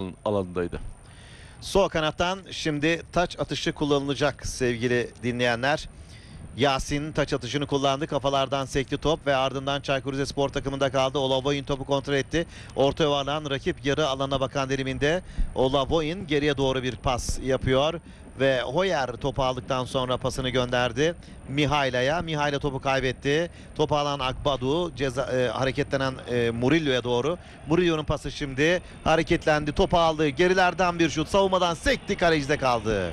onun alanındaydı. Sol kanattan şimdi taç atışı kullanılacak sevgili dinleyenler. Yasin taç atışını kullandı. Kafalardan sekti top ve ardından Çaykur Rizespor takımında kaldı. Olavoyun topu kontrol etti. Orta yuvarlağın rakip yarı alana bakan diliminde Olavoyun geriye doğru bir pas yapıyor. Ve Hoyer topu aldıktan sonra pasını gönderdi Mihaila'ya. Mihaila topu kaybetti. Topu alan Akbadu hareketlenen Murillo'ya doğru. Murillo'nun pası şimdi hareketlendi. Topu aldı. Gerilerden bir şut. Savunmadan sekti. Kalecide kaldı.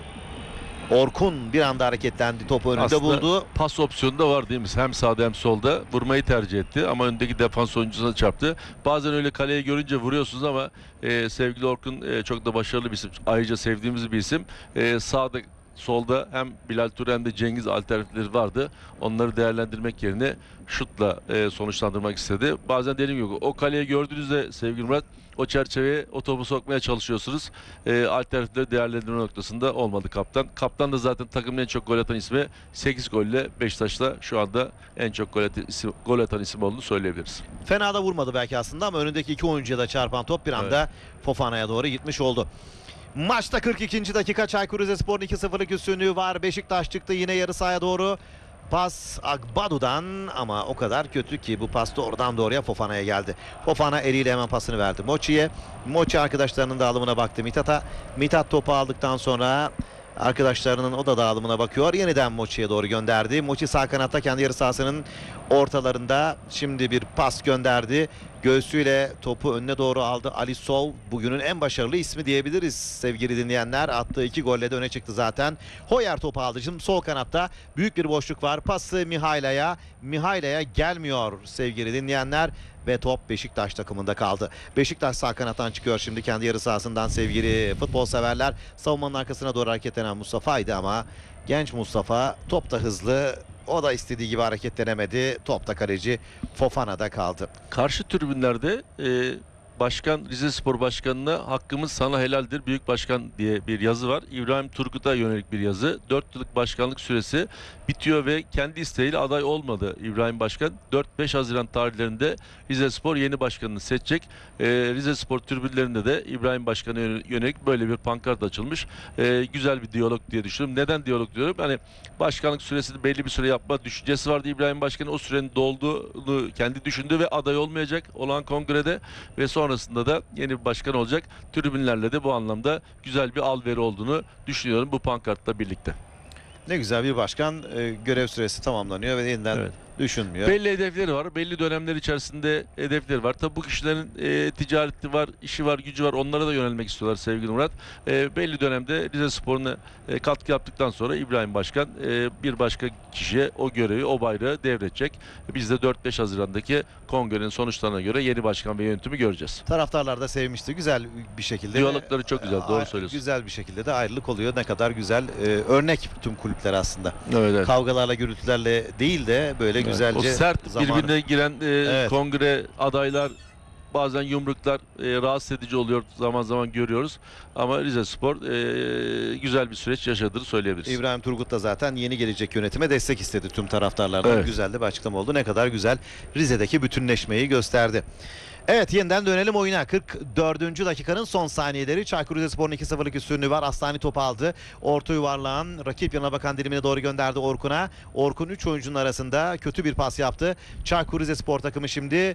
Orkun bir anda hareketlendi. Topu önünde Aslında buldu. pas opsiyonu da var değil mi? Hem sağda hem solda vurmayı tercih etti ama öndeki defans oyuncusuna çarptı. Bazen öyle kaleye görünce vuruyorsunuz ama sevgili Orkun çok da başarılı bir isim. Ayrıca sevdiğimiz bir isim. Sağda solda hem Bilal Ture hem de Cengiz alternatifleri vardı. Onları değerlendirmek yerine şutla sonuçlandırmak istedi. Bazen dediğim gibi o kaleye gördüğünüzde sevgili Murat o çerçeveye o topu sokmaya çalışıyorsunuz. Alternatifleri değerlendirme noktasında olmadı kaptan. Kaptan da zaten takımın en çok gol atan ismi. 8 golle Beşiktaş'ta şu anda en çok gol atan isim olduğunu söyleyebiliriz. Fena da vurmadı belki aslında ama önündeki iki oyuncuya da çarpan top bir anda Fofana'ya doğru gitmiş oldu. Maçta 42. dakika Çaykur Rizespor'un 2-0'lık üstünlüğü var. Beşiktaş çıktı yine yarı sahaya doğru. Pas Akbadu'dan ama o kadar kötü ki bu pas doğrudan doğruya Fofana'ya geldi. Fofana eliyle hemen pasını verdi Mochi'ye. Mochi arkadaşlarının dağılımına baktı Mithat'a. Mithat topu aldıktan sonra arkadaşlarının o da dağılımına bakıyor. Yeniden Mochi'ye doğru gönderdi. Mochi sağ kanatta kendi yarı sahasının ortalarında şimdi bir pas gönderdi. Göğsüyle topu önüne doğru aldı. Alisov bugünün en başarılı ismi diyebiliriz sevgili dinleyenler. Attığı 2 golle de öne çıktı zaten. Hoyer topu aldı. Şimdi sol kanatta büyük bir boşluk var. Pası Mihaila'ya. Mihaila'ya gelmiyor sevgili dinleyenler. Ve top Beşiktaş takımında kaldı. Beşiktaş sağ kanattan çıkıyor şimdi kendi yarı sahasından sevgili futbol severler. Savunmanın arkasına doğru hareketlenen Mustafa'ydı ama genç Mustafa top da hızlı. O da istediği gibi hareketlenemedi. Top da kaleci Fofana'da kaldı. Karşı tribünlerde Başkan Rizespor Başkanı'na hakkımız sana helaldir Büyük Başkan diye bir yazı var. İbrahim Turgut'a yönelik bir yazı. 4 yıllık başkanlık süresi bitiyor ve kendi isteğiyle aday olmadı İbrahim Başkan. 4-5 Haziran tarihlerinde Rizespor yeni başkanını seçecek. Rizespor tribünlerinde de İbrahim Başkan'a yönelik böyle bir pankart açılmış. Güzel bir diyalog diye düşünüyorum. Neden diyalog diyorum? Hani başkanlık süresini belli bir süre yapma düşüncesi vardı İbrahim Başkan'ın. O sürenin dolduğunu kendi düşündü ve aday olmayacak olan kongrede ve sonrasında da yeni bir başkan olacak. Tribünlerle de bu anlamda güzel bir alveri olduğunu düşünüyorum bu pankartla birlikte. Ne güzel bir başkan, görev süresi tamamlanıyor ve yeniden düşünmüyor. Belli hedefleri var. Belli dönemler içerisinde hedefleri var. Tabii bu kişilerin ticareti var, işi var, gücü var. Onlara da yönelmek istiyorlar sevgili Murat. Belli dönemde Rizespor'una katkı yaptıktan sonra İbrahim Başkan bir başka kişiye o görevi, o bayrağı devredecek. Biz de 4-5 Haziran'daki kongrenin sonuçlarına göre yeni başkan ve yönetimi göreceğiz. Taraftarlar da sevmişti. Güzel bir şekilde. Diyalogları çok güzel. Doğru söylüyorsun. Güzel bir şekilde de ayrılık oluyor. Ne kadar güzel. Örnek tüm kulüpler aslında. Evet. Kavgalarla, gürültülerle değil de böyle güzelce o sert birbirine giren kongre adaylar bazen yumruklar rahatsız edici oluyor, zaman zaman görüyoruz. Ama Rizespor güzel bir süreç yaşadığını söyleyebiliriz. İbrahim Turgut da zaten yeni gelecek yönetime destek istedi tüm taraftarlardan. Güzel de bir açıklama oldu. Ne kadar güzel Rize'deki bütünleşmeyi gösterdi. Evet, yeniden dönelim oyuna. 44. dakikanın son saniyeleri. Çaykur Rizespor'un 2-0'lık üstünlüğü var. Aslani topu aldı. Orta yuvarlağın rakip yanına bakan dilimine doğru gönderdi Orkun'a. Orkun 3 oyuncunun arasında kötü bir pas yaptı. Çaykur Rizespor takımı şimdi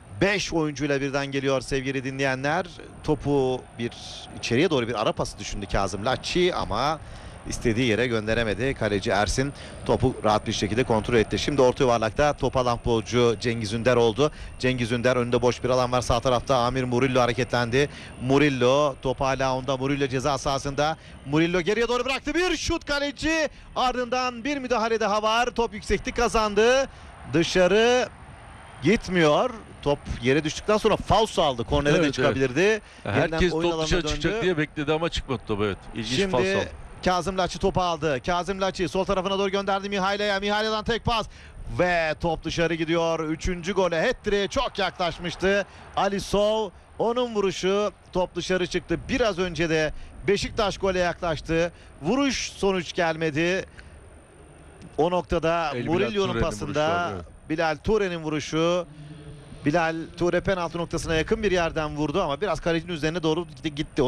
5 oyuncuyla birden geliyor sevgili dinleyenler. Topu içeriye doğru bir ara pası düşündü Kazım Laççı ama istediği yere gönderemedi. Kaleci Ersin topu rahat bir şekilde kontrol etti. Şimdi orta yuvarlakta top alan futbolcu Cengiz Ünder oldu. Cengiz Ünder, önünde boş bir alan var. Sağ tarafta Amir Murillo hareketlendi. Murillo, top hala onda. Murillo ceza sahasında. Murillo geriye doğru bıraktı. Bir şut kaleci. Ardından bir müdahale daha var. Top yükseklik kazandı. Dışarı gitmiyor. Top yere düştükten sonra faul aldı. Kornere de çıkabilirdi. Herkes top dışarı çıkacak diye bekledi ama çıkmadı top. Evet. İlginç faul aldı. Kazım Laççı topu aldı. Kazım Laççı sol tarafına doğru gönderdi Mihaila'ya. Mihaila'dan tek pas. Ve top dışarı gidiyor. 3. gole, hat-trick'e çok yaklaşmıştı. Alisov, onun vuruşu, top dışarı çıktı. Biraz önce de Beşiktaş gole yaklaştı. Vuruş sonuç gelmedi. O noktada Murillo'nun pasında Bilal Ture'nin vuruşu. Bilal Ture penaltı noktasına yakın bir yerden vurdu ama biraz kalecinin üzerine doğru gitti.